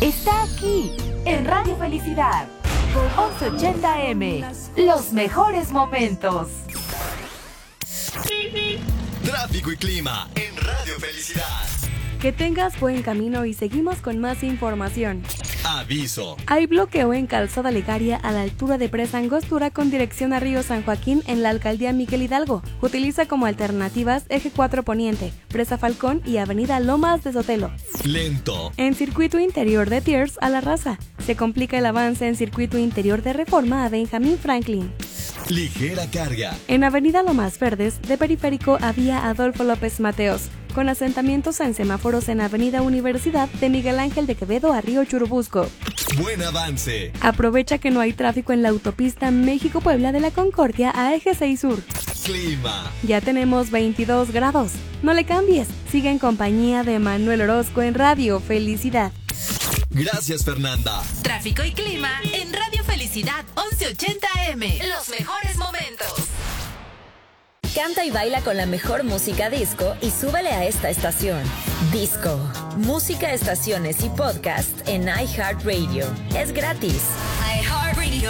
está aquí, en Radio Felicidad, 1180M, los mejores momentos. Tráfico y clima en Radio Felicidad. Que tengas buen camino y seguimos con más información. Aviso. Hay bloqueo en Calzada Legaria a la altura de Presa Angostura con dirección a Río San Joaquín en la alcaldía Miguel Hidalgo. Utiliza como alternativas Eje 4 Poniente, Presa Falcón y Avenida Lomas de Sotelo. Lento. En circuito interior de Thiers a La Raza. Se complica el avance en circuito interior de Reforma a Benjamín Franklin. Ligera carga. En Avenida Lomas Verdes, de Periférico a Vía Adolfo López Mateos, con asentamientos en semáforos en Avenida Universidad de Miguel Ángel de Quevedo a Río Churubusco. Buen avance. Aprovecha que no hay tráfico en la autopista México-Puebla de la Concordia a Eje 6 Sur. Clima. Ya tenemos 22 grados. No le cambies. Sigue en compañía de Manuel Orozco en Radio Felicidad. Gracias, Fernanda. Tráfico y clima en Radio Felicidad 1180M. Los mejores momentos. Canta y baila con la mejor música disco y súbele a esta estación. Disco. Música, estaciones y podcast en iHeartRadio. Es gratis. iHeartRadio.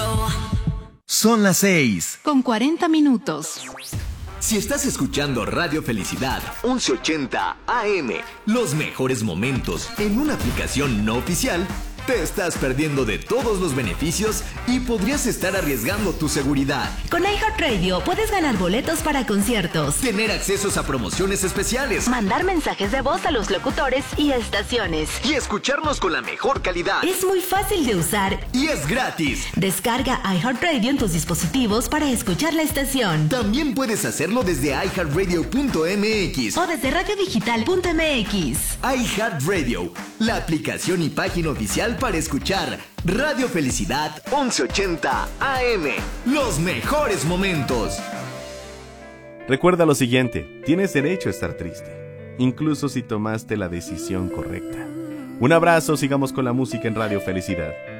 Son las 6. Con 40 minutos. Si estás escuchando Radio Felicidad 1180 AM, los mejores momentos en una aplicación no oficial, te estás perdiendo de todos los beneficios y podrías estar arriesgando tu seguridad. Con iHeartRadio puedes ganar boletos para conciertos, Tener accesos a promociones especiales mandar mensajes de voz a los locutores y estaciones. y escucharnos con la mejor calidad. Es muy fácil de usar. Y es gratis. Descarga iHeartRadio en tus dispositivos para escuchar la estación. También puedes hacerlo desde iHeartRadio.mx. O desde radiodigital.mx. iHeartRadio, la aplicación y página oficial para escuchar Radio Felicidad 1180 AM. Los mejores momentos. Recuerda lo siguiente, tienes derecho a estar triste, incluso si tomaste la decisión correcta. Un abrazo, sigamos con la música en Radio Felicidad.